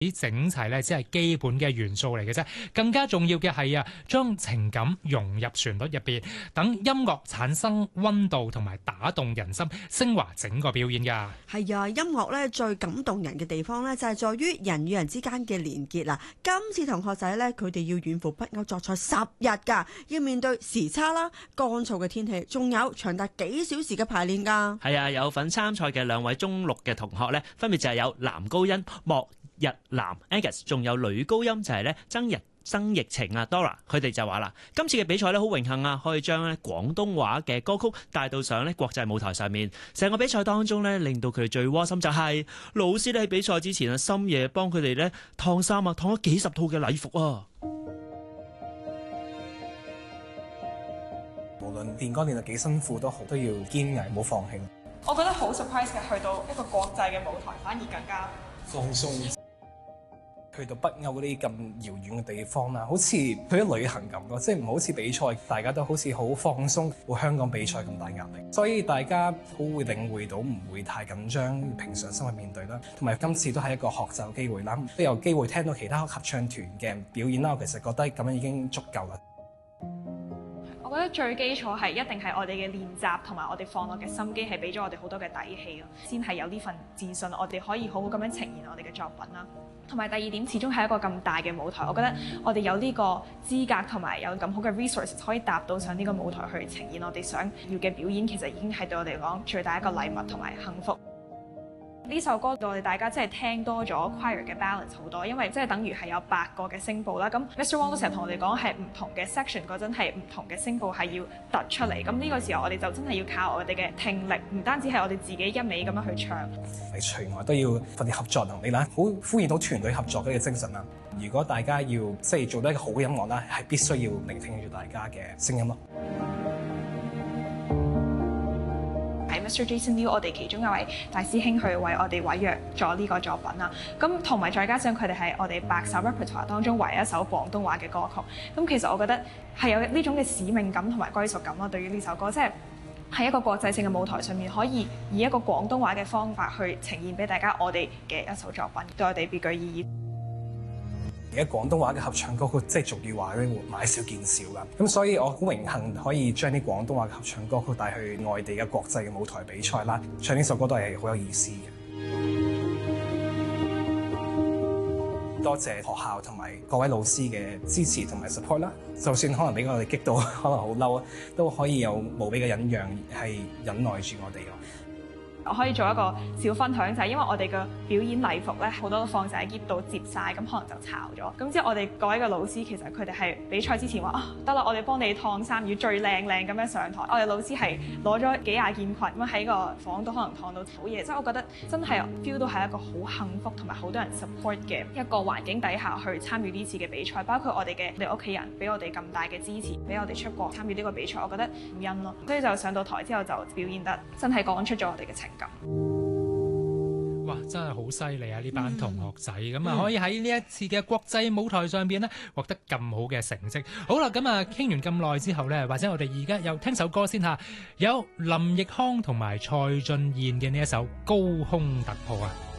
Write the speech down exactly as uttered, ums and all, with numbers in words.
啲整齊咧，只係基本嘅元素嚟嘅啫。更加重要嘅係啊，將情感融入旋律入邊，等音樂產生溫度同埋打動人心，升華整個表演㗎。 係啊，音樂咧最感動人嘅地方咧，就係在於人與人之間嘅連結啦。今次同學仔咧，佢哋要遠赴北歐作賽十日㗎，要面對時差啦、乾燥嘅天氣，仲有長達幾小時嘅排練㗎。 係啊，有份參賽嘅兩位中六嘅同學咧，分別就係有男高音莫日南 Angus， 仲有女高音就係咧曾日曾疫情啊 Dora， 佢哋就話啦，今次嘅比賽咧好榮幸啊，可以將咧廣東話嘅歌曲帶到上咧國際舞台上面。成個比賽當中咧，令到佢哋最窩心就係老師咧喺比賽之前啊，深夜幫佢哋咧燙衫啊，燙咗幾十套嘅禮服啊。 無論練歌練得幾辛苦都好，都要堅毅，唔好放棄。 我覺得好 surprise 嘅，去到一個國際嘅舞台，反而更加放鬆。去到北歐嗰啲咁遙遠嘅地方啦，好似去咗旅行咁咯，即係唔好似比賽，大家都好似好放鬆，冇香港比賽咁大壓力，所以大家好會領會到，唔會太緊張，平常心去面對啦。同埋今次都係一個學習機會啦，都有機會聽到其他合唱團嘅表演啦，我其實覺得咁樣已經足夠啦。 我覺得最基礎係一定係我哋嘅練習同埋我哋放落嘅心機，係俾咗我哋好多嘅底氣咯，先係有呢份自信，我哋可以好好咁樣呈現我哋嘅作品啦。同埋第二點，始終係一個咁大嘅舞台，我覺得我哋有呢個資格同埋有咁好嘅 resources 可以搭到上呢個舞台去呈現我哋想要嘅表演，其實已經係對我哋嚟講最大一個禮物同埋幸福。呢首歌對我哋大家真係聽多咗 choir 嘅 balance 好多，因為即係等於係有八個嘅聲部啦。咁 Mister Wong 都成日同我哋講係唔同嘅 section 嗰陣係唔同嘅聲部係要突出嚟。咁呢個時候我哋就真係要靠我哋嘅聽力，唔單止係我哋自己一味咁樣去唱。喺除外都要訓練合作能力啦，好呼應到團隊合作嘅精神啦。如果大家要即係做到一個好嘅音樂啦，係必須要聆聽住大家嘅聲音咯。 係 Mister Jason Liu， 我哋其中一位大師兄去為我哋委約咗呢個作品啦。咁同埋再加上佢哋係我哋百首 repertoire 當中唯一一首廣東話嘅歌曲。咁其實我覺得係有呢種嘅使命感同埋歸屬感咯。對於呢首歌，即係喺一個國際性嘅舞台上面，可以以一個廣東話嘅方法去呈現俾大家我哋嘅一首作品，對我哋別具意義。 而家廣東話嘅合唱歌曲，即係俗語話咧，買少見少啦。咁所以我好榮幸可以將啲廣東話嘅合唱歌曲帶去外地嘅國際嘅舞台比賽啦。唱呢首歌都係好有意思嘅。多謝學校同埋各位老師嘅支持同埋 support 啦。就算可能俾我哋激到，可能好嬲，都可以有無比嘅忍讓，係忍耐住我哋咯。 我可以做一個小分享，就係因為我哋嘅表演禮服咧，好多都放晒喺篋度摺晒，咁可能就巢咗。咁之後我哋各位嘅老師其實佢哋係比賽之前話啊，得啦，我哋幫你燙衫，要最靚靚咁樣上台。我哋老師係攞咗幾廿件裙咁喺個房度，可能燙到好夜。即係我覺得真係 feel 到係一個好幸福同埋好多人 support 嘅一個環境底下去參與呢次嘅比賽。包括我哋嘅我哋屋企人俾我哋咁大嘅支持，俾我哋出國參與呢個比賽，我覺得唔恩咯。所以就上到台之後就表現得真係講出咗我哋嘅情感。 哇！真係好犀利啊！呢班同學仔咁啊，嗯、可以喺呢一次嘅國際舞台上邊呢獲得咁好嘅成績。好啦，咁啊傾完咁耐之後呢，或者我哋而家又聽首歌先嚇，有林奕匡同埋蔡俊彥嘅呢一首《高空突破》啊！